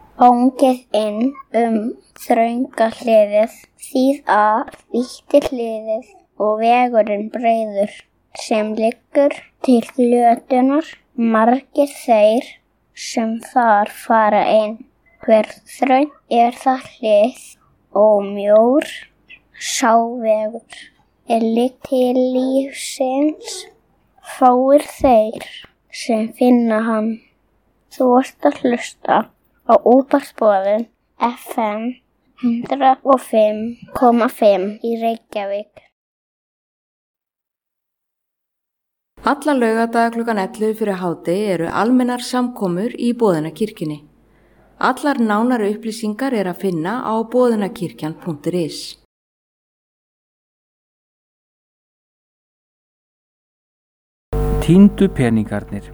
Bóngið inn þrönga hliðið, vítti hliðið og vegurinn breiður sem liggur til flötunar, margir þeir sem þar fara inn. Hver þröng það hlið og mjór sá vegur liggur til lífsins, fáir þeir sem finna hann. Þú ert að hlusta á Útvarpsboðun FM 105,5 í Reykjavík. Alla laugardaga klukkan 11 fyrir hádegi eru almennar samkomur í Boðunarkirkjunni. Allar nánari upplýsingar er að finna á boðunarkirkjan.is. Týndu peningarnir.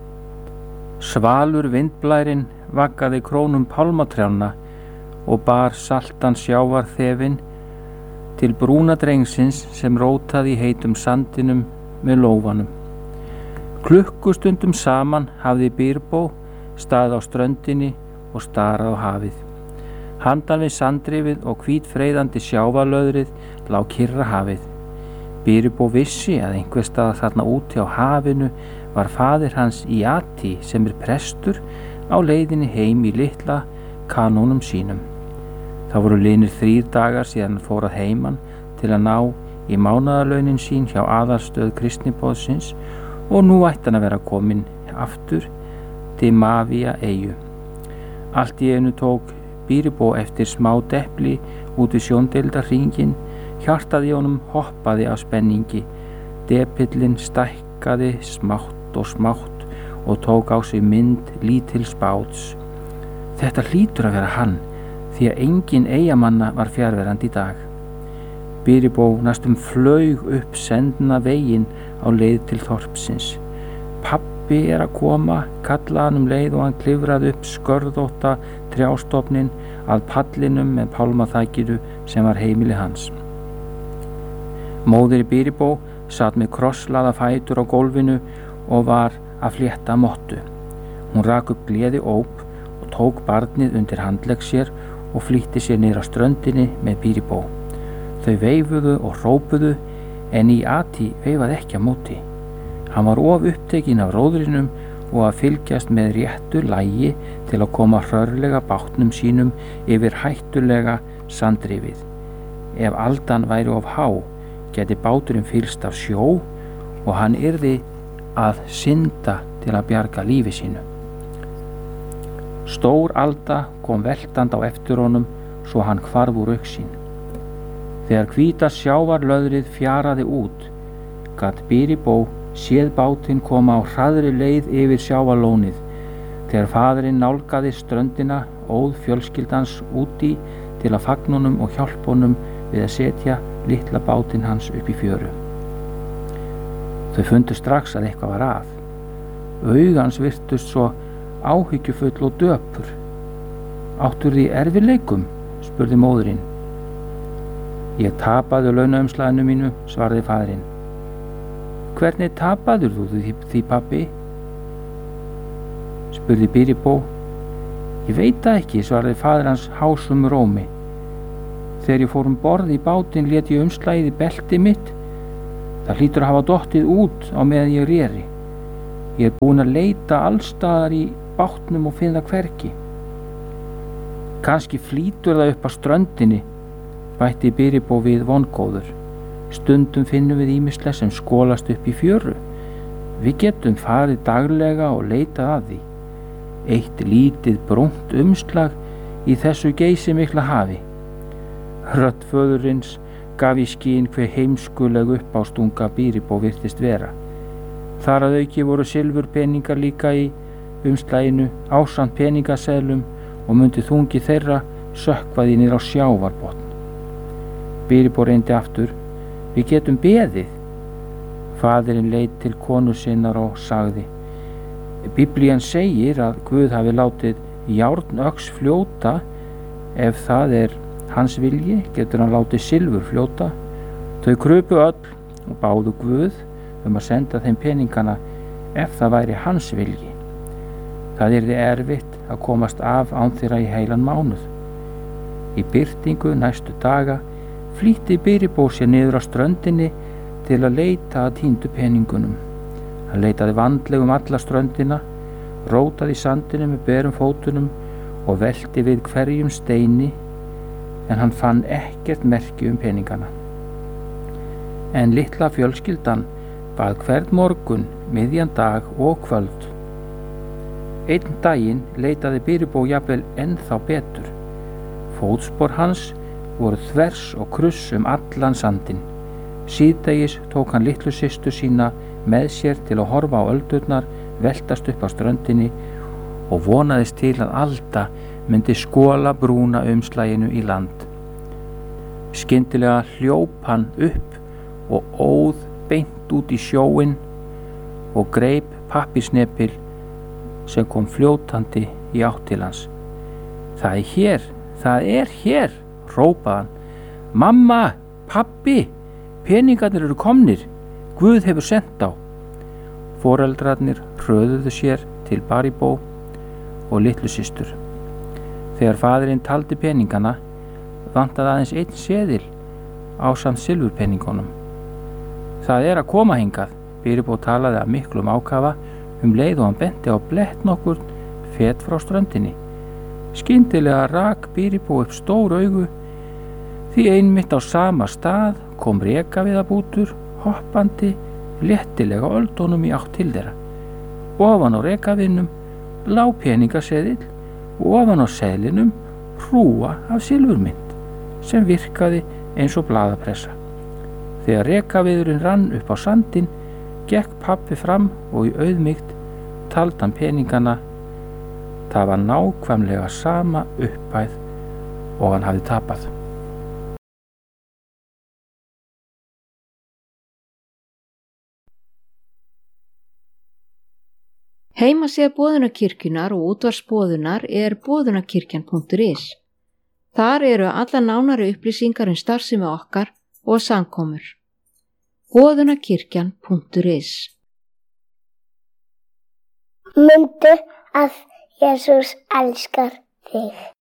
Svalur vindblærinn vaggaði krónum pálmatrjánna og bar saltan sjávarþefinn til brúna drengsins sem rótaði í heitum sandinum með lófanum. Klukkustundum saman hafði Bírbó staðið á ströndinni og starað á hafið. Handan við sandrifið og hvítfreyðandi sjávarlöðrið lá kyrra hafið. Bírbó vissi að einhvers staðar þarna úti á hafinu var faðir hans Iati sem prestur á leiðinni heim í litla kanónum sínum. Það voru liðnir 3 dagar síðan hann fór að heiman til að ná í mánaðarlaunin sín hjá aðalstöð kristniboðsins og nú ætti hann að vera kominn aftur til Mavia eyju. Allt í einu tók Bírbó eftir smá depli út við sjóndeildarhringinn, hjartað í honum hoppaði af spenningi, depillinn stækkaði smátt og smátt og tók á sig mynd lítils báts. Þetta hlýtur að vera hann, því að engin eyjamanna var fjarverandi í dag. Bírbó næstum flaug upp sendna veginn á leið til þorpsins. Pabbi er að koma, kallaði hann leið og hann klifraði upp skörðótta trjástofnin að pallinum með pálmaþakinu sem var heimili hans. Móðir Bírbó sat með krosslaða fætur á gólfinu og var að flétta mottu. Hún rak upp gleðióp og tók barnið undir handlegg sér og flýtti sér niður á ströndinni með Bírbó. Þau veifuðu og hrópuðu en Iati veifaði ekki á móti. Hann var of upptekinn af róðrinum og að fylgjast með réttu lagi til að koma hrörlega bátnum sínum yfir hættulega sandrifið. Ef aldan væri of há, gæti báturinn fylgst af sjó og hann yrði að synda til að bjarga lífi sínu. Stór alda kom veltand á eftir honum svo hann hvarf úr augsýn. Þegar hvíta sjávarlöðrið fjaraði út, gat Bírbó séð bátinn koma á hraðri leið yfir sjávarlónið. Þegar faðirinn nálgaði ströndina óð fjölskyldans úti til að fagna honum og hjálpa honum við að setja litla bátinn hans upp í fjöru. Þau fundu strax að eitthvað var að. Augans virtust svo áhyggjufull og döpur. Áttur því erfiðleikum? Spurði móðurinn. Ég tapaði launaumslaginu mínu, svaraði faðirinn. Hvernig tapaður þú því pabbi? Spurði Bírbó. Ég veit það ekki, svaraði faðir hans hásum rómi. Þegar ég fór borð í bátinn lét ég umslagið í belti mitt. Það hlýtur að hafa dottið út á meðan ég reri. Ég búinn að leita allstaðar í bátnum og finna hvergi. Kannski flýtur það upp á ströndinni, bætti Bírbó við vongóður. Stundum finnum við ýmislegt sem skolast upp í fjöru. Við getum farið daglega og leitað að því. Eitt lítið brúnt umslag í þessu geysimikla hafi. Rödd föðurins gaf í skyn hve heimskuleg uppástunga Bírbó virtist vera. Þar að auki voru silfurpeningar líka í umslaginu ásamt peningaseðlum og mundi þungi þeirra sökkvaði niður á sjávarbotn. Bírbó reyndi aftur. Við getum beðið. Faðirinn leit til konu sinnar og sagði. Biblían segir að Guð hafi látið járnöx fljóta. Ef það er hans vilji, getur hann látið silfur fljóta. Þau krupu öll og báðu Guð að senda þeim peningana ef það væri hans vilji. Það yrði erfitt að komast af án þeirra í heilan mánuð. Í birtingu næstu daga flýtti Bíribo sér niður á ströndinni til að leita að týndu peningunum. Hann leitaði vandlega alla ströndina, rótaði í sandinu með berum fótunum og velti við hverjum steini, en hann fann ekkert merki peningana. En litla fjölskyldan bað hvern morgun, miðjan dag og kvöld. Einn daginn leitaði Bíribo jafnvel ennþá betur. Fótspor hans voru þvers og kruss allan sandinn. Síðdegis tók hann litlu systur sína með sér til að horfa á öldurnar veltast upp á ströndinni og vonaðist til að Alda myndi skola brúna umslaginu í land. Skyndilega hljóp hann upp og óð beint út í sjóinn og greip pappírsnepil sem kom fljótandi í átt til hans. Það er hér, hrópaði hann. Mamma, pabbi, peningarnir eru komnir, Guð hefur sent á. Foreldrarnir hröðuðu sér til Bíribo og litlu systur. Þegar faðirinn taldi peningana, vantaði aðeins einn seðil ásamt silfurpeningunum. Það er að koma hingað. Bíribo talaði af miklum ákafa leið og hann benti á blett nokkur fet frá ströndinni. Skyndilega rak Bíribo upp stór augu, því einmitt á sama stað kom rekaviðabútur hoppandi léttilega öldunum í átt til þeirra. Ofan á rekaviðnum lá peningaseðill og ofan á seðlinum hrúga af silfurmynt sem virkaði eins og blaðapressa. Þegar rekaviðurinn rann upp á sandinn, gekk pabbi fram og í auðmýkt taldi hann peningana. Það var nákvæmlega sama upphæð og hann hafði tapað. Heimasíða Boðunarkirkjunnar og útvarpsboðunar er boðunarkirkjan.is. Þar eru allar nánari upplýsingar starfsemi okkar og samkomur. Boðunarkirkjan.is. Mundu að Jesús elskar þig.